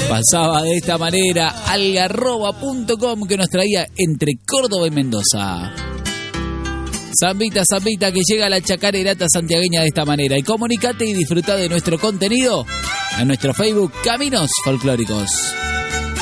Pasaba de esta manera algarroba.com que nos traía entre Córdoba y Mendoza. Zambita, zambita, que llega la chacarerata santiagueña de esta manera. Y comunicate y disfruta de nuestro contenido en nuestro Facebook Caminos Folclóricos.